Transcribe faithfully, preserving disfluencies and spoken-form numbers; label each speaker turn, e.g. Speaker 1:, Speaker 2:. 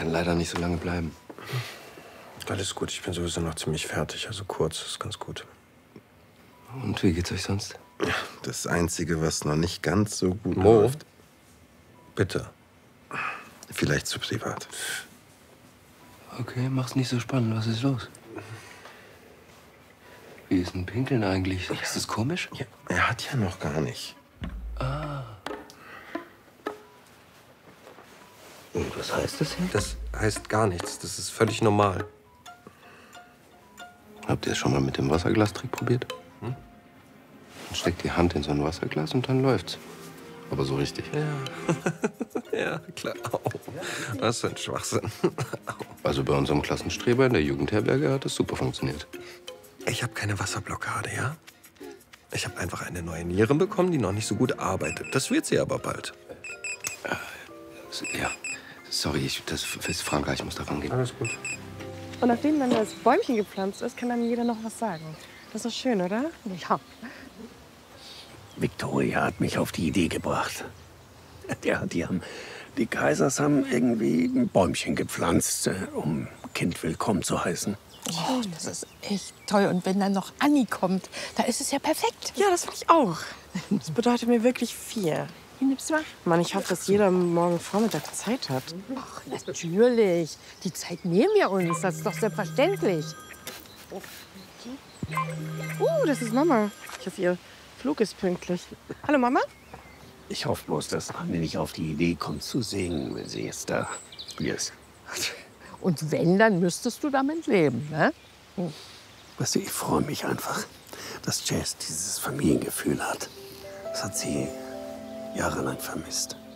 Speaker 1: kann leider nicht so lange bleiben.
Speaker 2: Alles gut, ich bin sowieso noch ziemlich fertig. Also kurz, ist ganz gut.
Speaker 1: Und wie geht's euch sonst?
Speaker 2: Das Einzige, was noch nicht ganz so gut
Speaker 1: Mo?
Speaker 2: läuft. Bitte. Vielleicht zu privat.
Speaker 1: Okay, mach's nicht so spannend. Was ist los? Wie ist denn Pinkeln eigentlich? Ist das komisch?
Speaker 2: Ja, er hat ja noch gar nicht.
Speaker 1: Ah. Und was heißt das hier?
Speaker 2: Das heißt gar nichts. Das ist völlig normal.
Speaker 1: Habt ihr es schon mal mit dem Wasserglastrick probiert? Hm? Man steckt die Hand in so ein Wasserglas und dann läuft's. Aber so richtig.
Speaker 2: Ja, ja klar. Au. Was für ein Schwachsinn.
Speaker 1: Also bei unserem Klassenstreber in der Jugendherberge hat es super funktioniert.
Speaker 2: Ich habe keine Wasserblockade, ja? Ich habe einfach eine neue Niere bekommen, die noch nicht so gut arbeitet. Das wird sie aber bald.
Speaker 1: Ja, sorry, ich, das ist Franka, ich muss da rangehen.
Speaker 2: Alles gut.
Speaker 3: Und nachdem dann das Bäumchen gepflanzt ist, kann dann jeder noch was sagen. Das ist doch schön, oder? Ja.
Speaker 4: Victoria hat mich auf die Idee gebracht. Ja, die, haben, die Kaisers haben irgendwie ein Bäumchen gepflanzt, äh, um Kind willkommen zu heißen.
Speaker 5: Oh, das ist echt toll. Und wenn dann noch Anni kommt, da ist es ja perfekt.
Speaker 3: Ja, das finde ich auch. Das bedeutet mir wirklich viel.
Speaker 5: Hier, nimm's mal.
Speaker 3: Mann, ich hoffe, dass jeder morgen Vormittag Zeit hat.
Speaker 5: Ach, natürlich. Die Zeit nehmen wir uns. Das ist doch selbstverständlich.
Speaker 3: Uh, das ist Mama. Ich hoffe, ihr Flug ist pünktlich. Hallo, Mama?
Speaker 4: Ich hoffe bloß, dass Anni nicht auf die Idee kommt zu singen, wenn sie jetzt da ist.
Speaker 5: Und wenn, dann müsstest du damit leben, ne?
Speaker 4: Weißt du, ich freue mich einfach, dass Jess dieses Familiengefühl hat. Das hat sie jahrelang vermisst.